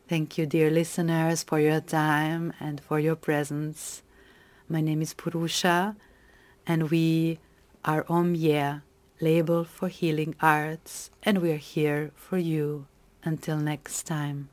Thank you, dear listeners, for your time and for your presence. My name is Purusha, and we are Om label for healing arts, and we are here for you. Until next time.